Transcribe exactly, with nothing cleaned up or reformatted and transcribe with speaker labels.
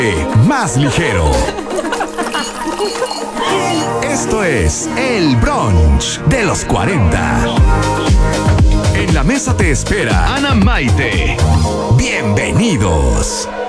Speaker 1: más ligero. Esto es el brunch de los cuarenta. En la mesa te espera Ana Maite. Bienvenidos.